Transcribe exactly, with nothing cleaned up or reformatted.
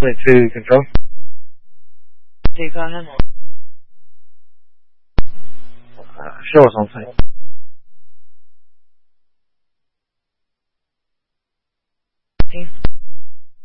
twenty-two control. Take on him. Uh, show us on site. Team.